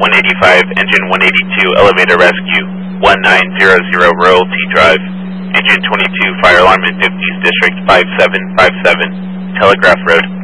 185, engine 182, elevator rescue, 1900 Royalty Drive, engine 22, fire alarm in 50s District 5757, Telegraph Road.